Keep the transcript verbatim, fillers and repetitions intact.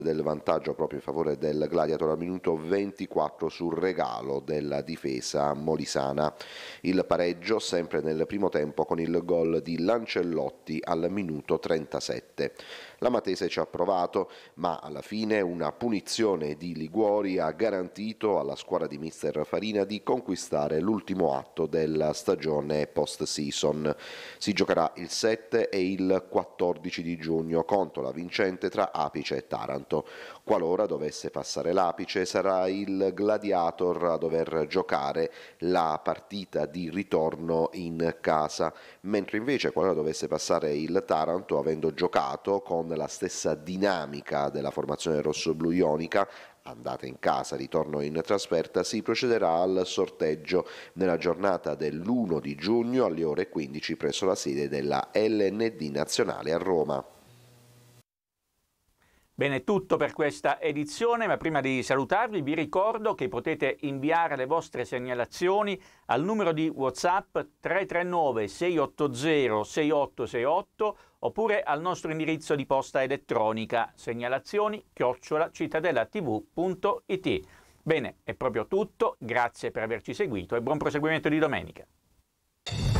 del vantaggio proprio in favore del Gladiator al minuto ventiquattro sul regalo della difesa molisana. Il pareggio sempre nel primo tempo con il gol di Lancellotti al minuto trentasette. La Matese ci ha provato, ma alla fine una punizione di Liguori ha garantito alla squadra di mister Farina di conquistare l'ultimo atto della stagione post-season. Si giocherà il sette e il quattordici di giugno contro la vincente tra Apice e Taranto. Qualora dovesse passare l'Apice, sarà il Gladiator a dover giocare la partita di ritorno in casa, mentre invece qualora dovesse passare il Taranto, avendo giocato con la stessa dinamica della formazione rossoblu ionica, andata in casa, ritorno in trasferta, si procederà al sorteggio nella giornata dell'primo di giugno alle ore quindici presso la sede della L N D nazionale a Roma. Bene, tutto per questa edizione, ma prima di salutarvi vi ricordo che potete inviare le vostre segnalazioni al numero di WhatsApp tre tre nove sei otto zero sei otto sei otto oppure al nostro indirizzo di posta elettronica segnalazioni chiocciola cittadellatv punto it. Bene, è proprio tutto, grazie per averci seguito e buon proseguimento di domenica.